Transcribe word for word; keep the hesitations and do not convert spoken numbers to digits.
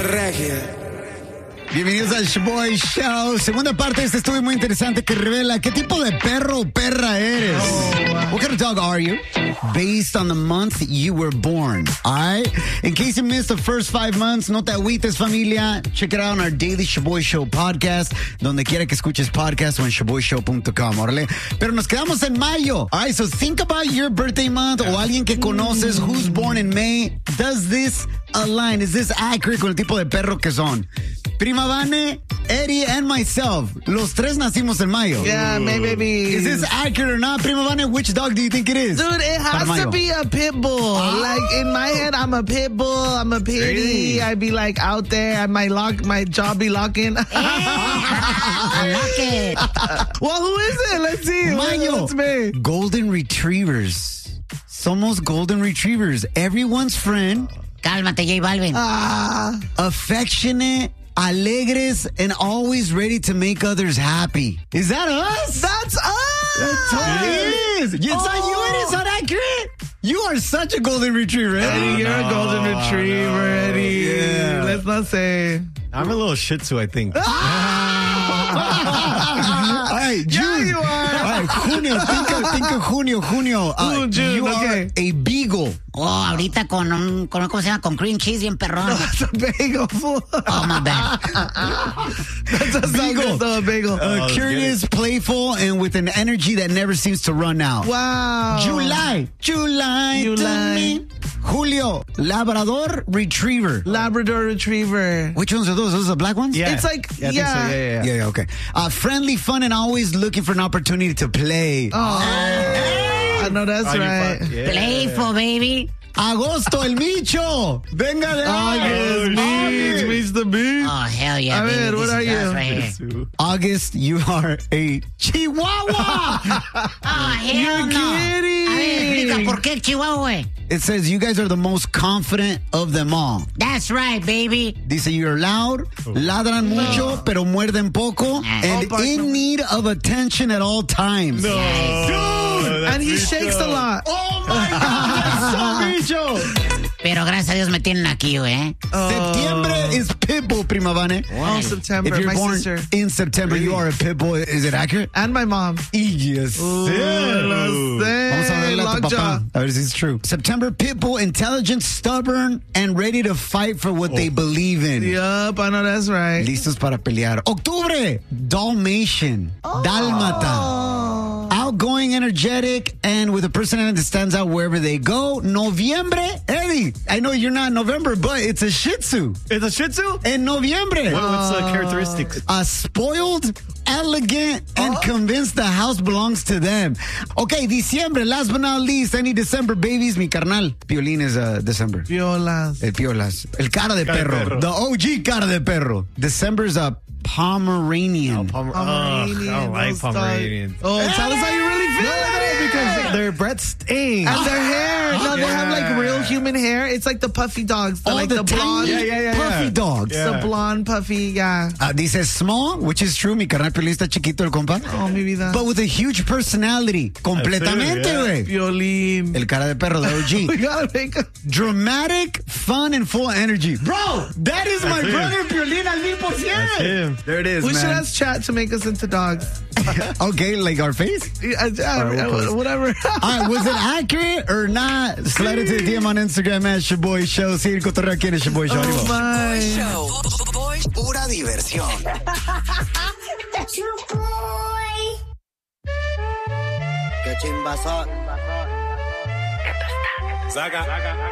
regia. Bienvenidos al Shaboy Show. Segunda parte de este estudio muy interesante que revela qué tipo de perro o perra eres. Oh, wow. What kind of dog are you? Based on the month you were born. All right? In case you missed the first five months, no te agüites, familia. Check it out on our Daily Shaboy Show podcast, donde quiera que escuches podcast o en shaboy show punto com, órale. Pero nos quedamos en mayo. All right, so think about your birthday month o alguien que conoces who's born in May. Does this align? Is this accurate con el tipo de perro que son? Prima Vane, Eddie, and myself. Los tres nacimos en mayo. Yeah, maybe. Is this accurate or not? Prima Vane, which dog do you think it is? Dude, it has to be a pit bull. Oh. Like, in my head, I'm a pit bull. I'm a pitty. Really? I'd be, like, out there. I might lock, my jaw be locking. I like it. Well, who is it? Let's see. Mayo. What's me? Golden Retrievers. Somos Golden Retrievers. Everyone's friend. Cálmate, J Balvin. Ah. Affectionate. Alegres and always ready to make others happy. Is that us? That's us. That totally is. It's Oh. not you, Eddie. It's not accurate. You are such a golden retriever, Eddie. Eddie, you're no, a golden retriever, no, Eddie. yeah. Let's not say. I'm a little Shih Tzu, I think. All right, June. Yeah, you are. All right, Junio. Think of, think of Junio. Junio. Uh, Ooh, June, you okay. are a beagle. Oh, ahorita con un, con, ¿cómo se llama? Con cream cheese bien perrón. That's a bagel. Oh, my bad. That's a Beagle. bagel. A bagel. Uh, Oh, curious, playful, and with an energy that never seems to run out. Wow. July. July. to July. me. Julio. Labrador Retriever. Labrador Retriever. Which ones are those? Those are the black ones? Yeah. It's like, yeah. I think so. yeah. yeah, yeah, yeah. Yeah, yeah, okay. Uh, friendly, fun, and always looking for an opportunity to play. Oh, I know that's Oh, you're right. fun. Yeah. Playful, baby. Agosto, el Micho. Venga de August, Meach, Meach the Beach. Oh, hell yeah, A baby. ver, This what is are us you? right here. August, you are a Chihuahua. Oh, hell You're no. kidding. A ver, explica, ¿por qué el Chihuahua, güey? It says you guys are the most confident of them all. That's right, baby. Dice you're loud, ladran mucho, pero muerden poco, and Oh, in need of attention at all times. No. Dude! And he shakes a lot. Oh my God, that's so Micho. Pero gracias a Dios me tienen aquí, güey. Septiembre is Pitbull, Prima Vane. Oh, September. If you're My born sister. in September, you are a Pitbull. Is it accurate? And my mom. Yes. Ooh, lo sé. Vamos a verle a tu Lockjaw. papá. A ver si it's true. September, Pitbull, intelligent, stubborn, and ready to fight for what they believe in. Yup, I know that's right. Listos para pelear. Octubre, Dalmatian, Dálmata. Outgoing, energetic, and with a personality that stands out wherever they go. Noviembre, Eddie, I know you're not November, but it's a Shih Tzu. It's a Shih Tzu? En noviembre. What, what's the characteristics? Uh, spoiled, elegant, and convinced the house belongs to them. Okay, diciembre, last but not least, any December babies, mi carnal. Piolín is uh, December. Violas. El piolas. El cara de Cara de perro. perro. The O G cara de perro. December's a Pomeranian. Pomer- Pomeranian, oh, I don't like those dogs. Pomeranians. Oh, tell us how you really feel. No, because their breath stinks. And their hair. No, they have like Yeah. real human hair. It's like the puffy dogs. The, All like the, the, tiny, blonde. Yeah, yeah, yeah, puffy yeah. dogs. Yeah. The blonde puffy, yeah. Uh, dice small, which is true. Mi carnal Piolín está chiquito, el compa. Oh, mi vida. But with a huge personality. Completamente, yeah. güey. Violín. El cara de perro, the O G. We gotta make a... Dramatic, fun, and full energy. Bro, that is my That's him. brother Piolín al mil por cien. That's him. There it is, We should man. ask chat to make us into dogs. Okay, like our face? Yeah, yeah, All right, we'll post. whatever. All right, was it accurate or not? Slide into the D M on Instagram at Shaboy Show. Sí, el cotorreo aquí en el Shaboy Show. Oh, Ánimo. my. Show. Pura diversión. Qué chimbazo. Saca.